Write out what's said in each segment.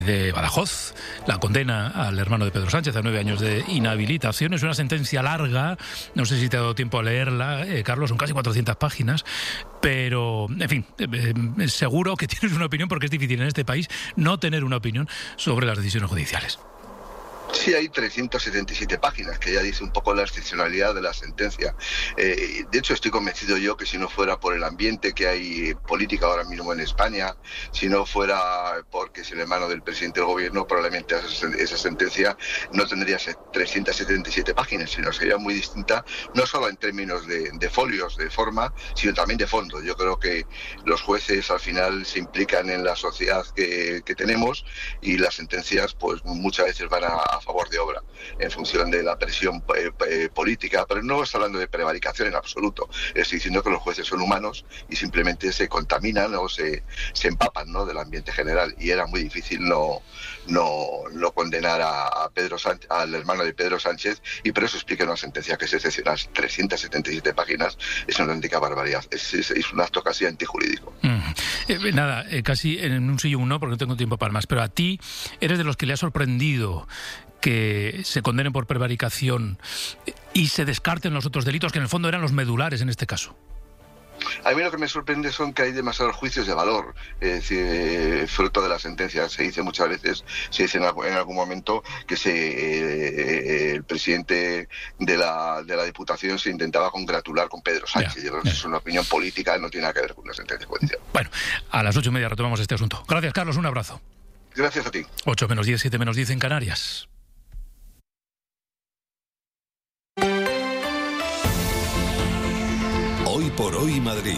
de Badajoz, la condena al hermano de Pedro Sánchez a 9 años de inhabilitación. Es una sentencia larga, no sé si te ha dado tiempo a leerla, Carlos, son casi 400 páginas, pero, en fin, seguro que tienes una opinión, porque es difícil en este país no tener una opinión sobre las decisiones judiciales. Sí, hay 377 páginas, que ya dice un poco la excepcionalidad de la sentencia. De hecho, estoy convencido yo que si no fuera por el ambiente que hay política ahora mismo en España, si no fuera porque es el hermano del presidente del gobierno, probablemente esa sentencia no tendría 377 páginas, sino sería muy distinta, no solo en términos de folios, de forma, sino también de fondo. Yo creo que los jueces al final se implican en la sociedad que tenemos, y las sentencias pues muchas veces van a favor de obra en función de la presión política, pero no estoy hablando de prevaricación en absoluto. Estoy diciendo que los jueces son humanos y simplemente se contaminan o se empapan, ¿no?, del ambiente general, y era muy difícil no condenar a Pedro Sánchez, al hermano de Pedro Sánchez, y por eso explica una sentencia que es excepcional. 377 páginas es una auténtica barbaridad, es un acto casi antijurídico. Casi en un sí y un no, porque no tengo tiempo para más, pero a ti eres de los que le ha sorprendido que se condenen por prevaricación y se descarten los otros delitos, que en el fondo eran los medulares en este caso. A mí lo que me sorprende son que hay demasiados juicios de valor, es decir, fruto de la sentencia. Se dice muchas veces, se dice en algún momento que el presidente de la Diputación se intentaba congratular con Pedro Sánchez. Yo creo que eso es una opinión política, no tiene nada que ver con una sentencia judicial. Bueno, a las 8:30 retomamos este asunto. Gracias, Carlos, un abrazo. Gracias a ti. 8 menos 10, 7 menos 10 en Canarias. Hoy por hoy Madrid.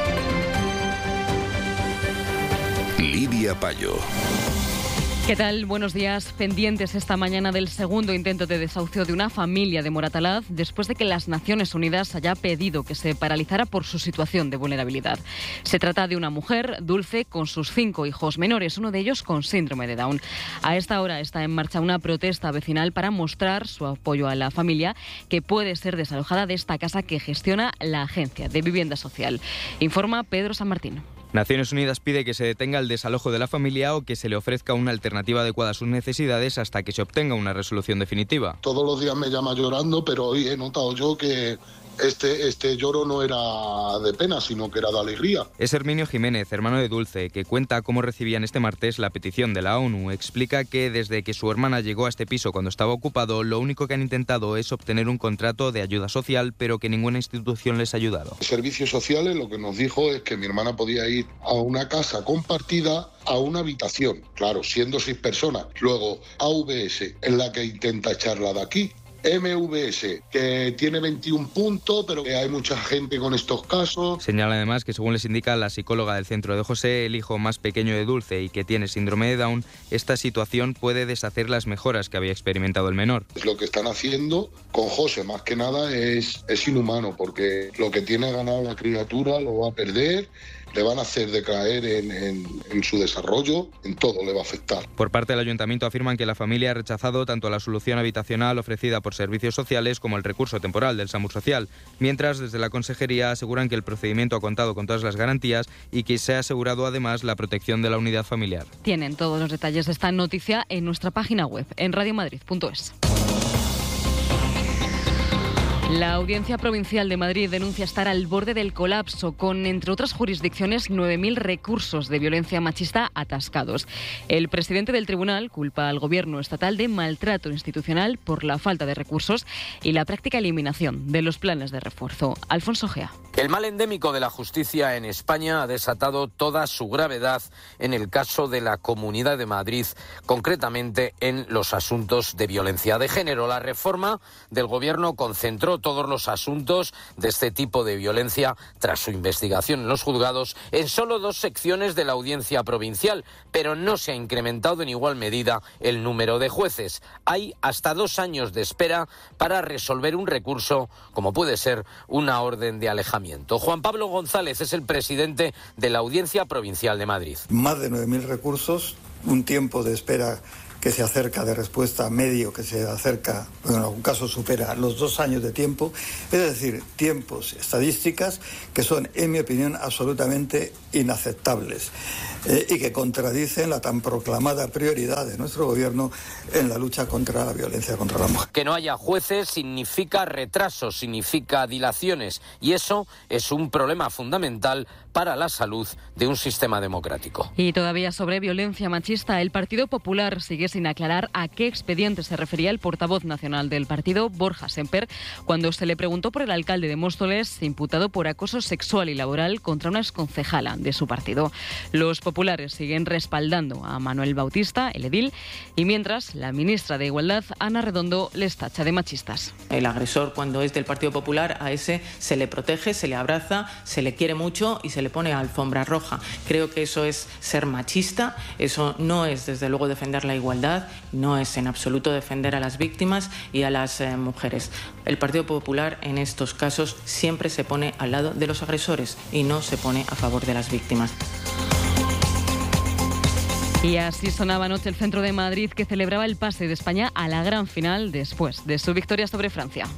Lidia Payo. ¿Qué tal? Buenos días. Pendientes esta mañana del segundo intento de desahucio de una familia de Moratalaz, después de que las Naciones Unidas haya pedido que se paralizara por su situación de vulnerabilidad. Se trata de una mujer, Dulce, con sus 5 hijos menores, uno de ellos con síndrome de Down. A esta hora está en marcha una protesta vecinal para mostrar su apoyo a la familia, que puede ser desalojada de esta casa que gestiona la Agencia de Vivienda Social. Informa Pedro San Martín. Naciones Unidas pide que se detenga el desalojo de la familia o que se le ofrezca una alternativa adecuada a sus necesidades hasta que se obtenga una resolución definitiva. Todos los días me llama llorando, pero hoy he notado yo que este lloro no era de pena, sino que era de alegría. Es Herminio Jiménez, hermano de Dulce, que cuenta cómo recibían este martes la petición de la ONU. Explica que desde que su hermana llegó a este piso cuando estaba ocupado, lo único que han intentado es obtener un contrato de ayuda social, pero que ninguna institución les ha ayudado. Servicios sociales lo que nos dijo es que mi hermana podía ir a una casa compartida, a una habitación, claro, siendo 6 personas. Luego AVS, en la que intenta echarla de aquí. MVS, que tiene 21 puntos, pero que hay mucha gente con estos casos. Señala además que, según les indica la psicóloga del centro de José, el hijo más pequeño de Dulce y que tiene síndrome de Down, esta situación puede deshacer las mejoras que había experimentado el menor. Lo que están haciendo con José, más que nada, es inhumano, porque lo que tiene ganado la criatura lo va a perder, le van a hacer decaer en su desarrollo, en todo le va a afectar. Por parte del ayuntamiento afirman que la familia ha rechazado tanto la solución habitacional ofrecida por servicios sociales como el recurso temporal del SAMUR social, mientras desde la consejería aseguran que el procedimiento ha contado con todas las garantías y que se ha asegurado además la protección de la unidad familiar. Tienen todos los detalles de esta noticia en nuestra página web, en radiomadrid.es. La Audiencia Provincial de Madrid denuncia estar al borde del colapso, con, entre otras jurisdicciones, 9.000 recursos de violencia machista atascados. El presidente del tribunal culpa al gobierno estatal de maltrato institucional por la falta de recursos y la práctica eliminación de los planes de refuerzo. Alfonso Gea. El mal endémico de la justicia en España ha desatado toda su gravedad en el caso de la Comunidad de Madrid, concretamente en los asuntos de violencia de género. La reforma del gobierno concentró todos los asuntos de este tipo de violencia, tras su investigación en los juzgados, en solo 2 secciones de la Audiencia Provincial, pero no se ha incrementado en igual medida el número de jueces. Hay hasta 2 años de espera para resolver un recurso, como puede ser una orden de alejamiento. Juan Pablo González es el presidente de la Audiencia Provincial de Madrid. Más de 9.000 recursos, un tiempo de espera que se acerca de respuesta medio, que se acerca, en algún caso supera los 2 años de tiempo, es decir, tiempos, estadísticas que son, en mi opinión, absolutamente inaceptables y que contradicen la tan proclamada prioridad de nuestro gobierno en la lucha contra la violencia contra la mujer. Que no haya jueces significa retrasos, significa dilaciones, y eso es un problema fundamental para la salud de un sistema democrático. Y todavía sobre violencia machista, el Partido Popular sigue sin aclarar a qué expediente se refería el portavoz nacional del partido, Borja Semper, cuando se le preguntó por el alcalde de Móstoles, imputado por acoso sexual y laboral contra una exconcejala de su partido. Los populares siguen respaldando a Manuel Bautista, el edil, y mientras la ministra de Igualdad, Ana Redondo, les tacha de machistas. El agresor, cuando es del Partido Popular, a ese se le protege, se le abraza, se le quiere mucho y se le pone alfombra roja. Creo que eso es ser machista, eso no es desde luego defender la igualdad, no es en absoluto defender a las víctimas y a las mujeres. El Partido Popular en estos casos siempre se pone al lado de los agresores y no se pone a favor de las víctimas. Y así sonaba anoche el centro de Madrid, que celebraba el pase de España a la gran final después de su victoria sobre Francia.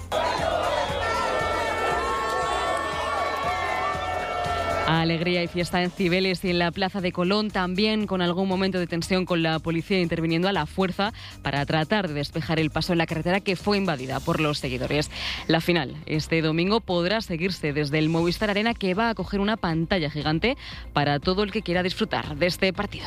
Alegría y fiesta en Cibeles y en la Plaza de Colón, también con algún momento de tensión con la policía interviniendo a la fuerza para tratar de despejar el paso en la carretera que fue invadida por los seguidores. La final este domingo podrá seguirse desde el Movistar Arena, que va a acoger una pantalla gigante para todo el que quiera disfrutar de este partido.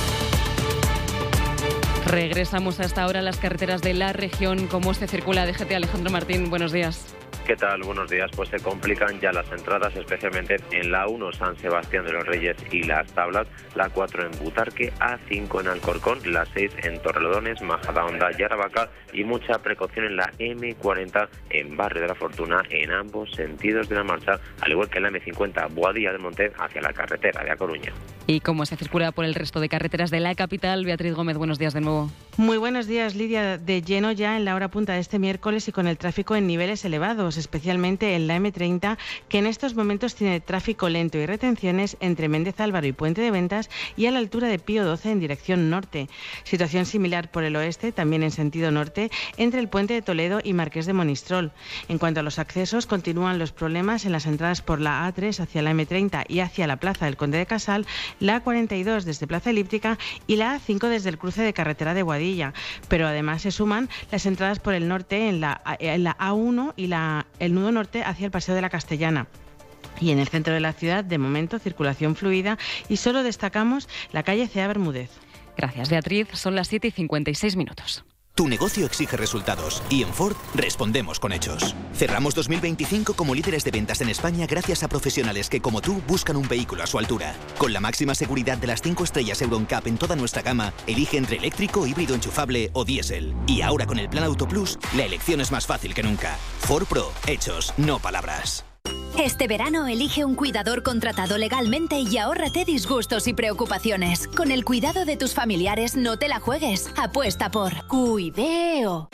Regresamos hasta ahora a las carreteras de la región. ¿Cómo se circula DGT? Alejandro Martín, buenos días. ¿Qué tal? Buenos días. Pues se complican ya las entradas, especialmente en la 1 San Sebastián de los Reyes y Las Tablas, la 4 en Butarque, A5 en Alcorcón, la 6 en Torrelodones, Majadahonda y Aravaca, y mucha precaución en la M40 en Barrio de la Fortuna en ambos sentidos de la marcha, al igual que en la M50 Boadilla del Monte hacia la carretera de A Coruña. ¿Y cómo se circula por el resto de carreteras de la capital? Beatriz Gómez, buenos días de nuevo. Muy buenos días, Lidia. De lleno ya en la hora punta de este miércoles y con el tráfico en niveles elevados, especialmente en la M30, que en estos momentos tiene tráfico lento y retenciones entre Méndez Álvaro y Puente de Ventas y a la altura de Pío XII en dirección norte. Situación similar por el oeste, también en sentido norte, entre el Puente de Toledo y Marqués de Monistrol. En cuanto a los accesos, continúan los problemas en las entradas por la A3 hacia la M30 y hacia la Plaza del Conde de Casal, la A42 desde Plaza Elíptica y la A5 desde el cruce de carretera de Boadilla. Pero además se suman las entradas por el norte en la A1 y el nudo norte hacia el Paseo de la Castellana. Y en el centro de la ciudad, de momento, circulación fluida y solo destacamos la calle Cea Bermúdez. Gracias, Beatriz. Son las 7:56. Tu negocio exige resultados y en Ford respondemos con hechos. Cerramos 2025 como líderes de ventas en España gracias a profesionales que, como tú, buscan un vehículo a su altura. Con la máxima seguridad de las 5 estrellas Euro NCAP en toda nuestra gama, elige entre eléctrico, híbrido enchufable o diésel. Y ahora con el Plan Auto Plus, la elección es más fácil que nunca. Ford Pro, hechos, no palabras. Este verano elige un cuidador contratado legalmente y ahórrate disgustos y preocupaciones. Con el cuidado de tus familiares no te la juegues. Apuesta por Cuideo.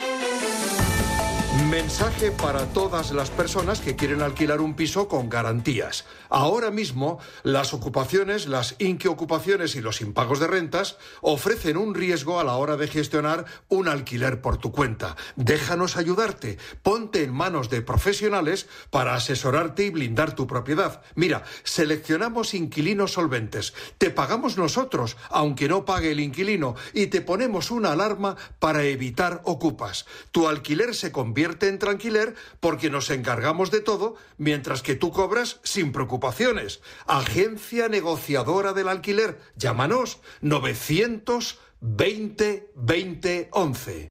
Mensaje para todas las personas que quieren alquilar un piso con garantías. Ahora mismo, las ocupaciones, las inquiocupaciones y los impagos de rentas ofrecen un riesgo a la hora de gestionar un alquiler por tu cuenta. Déjanos ayudarte. Ponte en manos de profesionales para asesorarte y blindar tu propiedad. Mira, seleccionamos inquilinos solventes. Te pagamos nosotros, aunque no pague el inquilino, y te ponemos una alarma para evitar ocupas. Tu alquiler se convierte en tranquiler porque nos encargamos de todo mientras que tú cobras sin preocupaciones. Agencia negociadora del alquiler. Llámanos 920 20 11.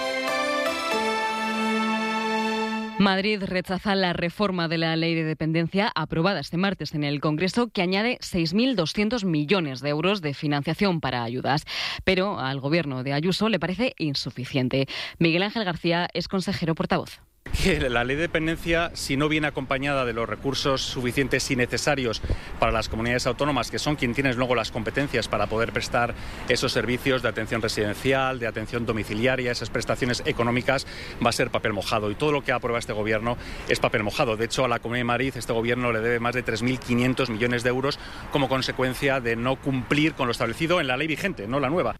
Madrid rechaza la reforma de la ley de dependencia aprobada este martes en el Congreso, que añade 6.200 millones de euros de financiación para ayudas. Pero al gobierno de Ayuso le parece insuficiente. Miguel Ángel García es consejero portavoz. Que la ley de dependencia, si no viene acompañada de los recursos suficientes y necesarios para las comunidades autónomas, que son quienes tienen luego las competencias para poder prestar esos servicios de atención residencial, de atención domiciliaria, esas prestaciones económicas, va a ser papel mojado. Y todo lo que aprueba este gobierno es papel mojado. De hecho, a la Comunidad de Madrid este gobierno le debe más de 3.500 millones de euros como consecuencia de no cumplir con lo establecido en la ley vigente, no la nueva.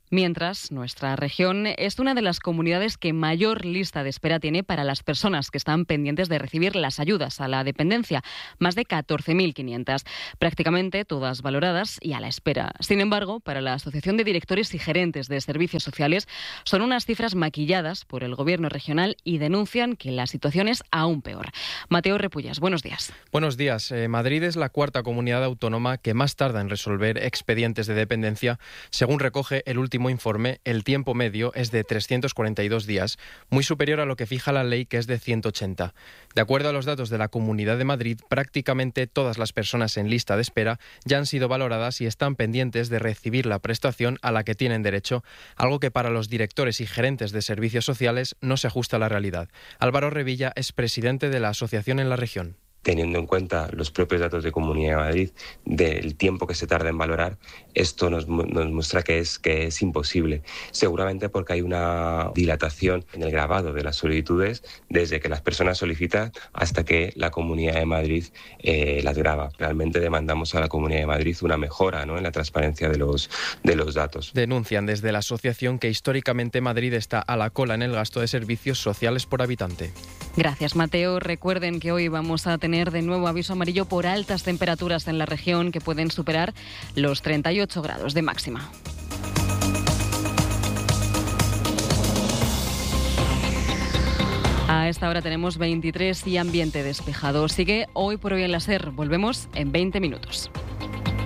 Mientras, nuestra región es una de las comunidades que mayor lista de espera tiene para las personas que están pendientes de recibir las ayudas a la dependencia, más de 14.500, prácticamente todas valoradas y a la espera. Sin embargo, para la Asociación de Directores y Gerentes de Servicios Sociales son unas cifras maquilladas por el Gobierno regional y denuncian que la situación es aún peor. Mateo Repullas, buenos días. Buenos días. Madrid es la cuarta comunidad autónoma que más tarda en resolver expedientes de dependencia. Según recoge el último informe, el tiempo medio es de 342 días, muy superior a lo que fija la ley, que es de 180. De acuerdo a los datos de la Comunidad de Madrid, prácticamente todas las personas en lista de espera ya han sido valoradas y están pendientes de recibir la prestación a la que tienen derecho, algo que para los directores y gerentes de servicios sociales no se ajusta a la realidad. Álvaro Revilla es presidente de la asociación en la región. Teniendo en cuenta los propios datos de Comunidad de Madrid, del tiempo que se tarda en valorar, esto nos muestra que es imposible. Seguramente porque hay una dilatación en el grabado de las solicitudes desde que las personas solicitan hasta que la Comunidad de Madrid las graba. Realmente demandamos a la Comunidad de Madrid una mejora, ¿no?, en la transparencia de los datos. Denuncian desde la asociación que históricamente Madrid está a la cola en el gasto de servicios sociales por habitante. Gracias, Mateo. Recuerden que hoy vamos a tener de nuevo aviso amarillo por altas temperaturas en la región que pueden superar los 38 grados de máxima. A esta hora tenemos 23 y ambiente despejado. Sigue Hoy por Hoy en la SER. Volvemos en 20 minutos.